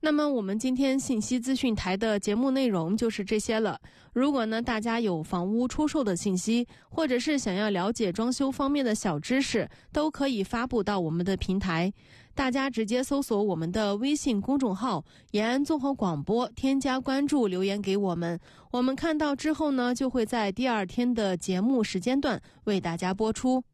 那么我们今天信息资讯台的节目内容就是这些了。如果呢大家有房屋出售的信息，或者是想要了解装修方面的小知识，都可以发布到我们的平台。大家直接搜索我们的微信公众号延安综合广播，添加关注，留言给我们，我们看到之后呢就会在第二天的节目时间段为大家播出。